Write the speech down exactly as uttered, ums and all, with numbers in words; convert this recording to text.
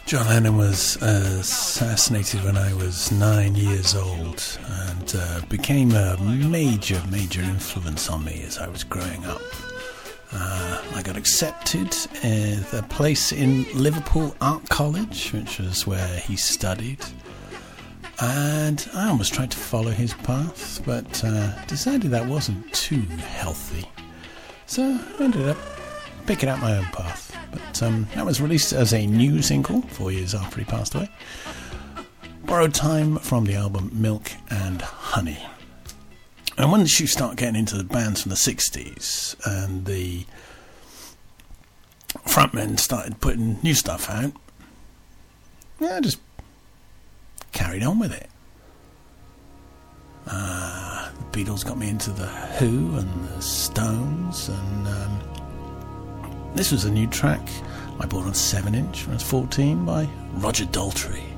John Lennon was uh, assassinated when I was nine years old and uh, became a major, major influence on me as I was growing up. Uh, I got accepted at a place in Liverpool Art College, which was where he studied. And I almost tried to follow his path, but uh, decided that wasn't too healthy. So I ended up picking out my own path. But um, that was released as a new single four years after he passed away. Borrowed Time from the album Milk and Honey. And once you start getting into the bands from the sixties and the frontmen started putting new stuff out, I just carried on with it. Uh, the Beatles got me into the Who and the Stones, and um, this was a new track I bought on seven inch when I was fourteen by Roger Daltrey.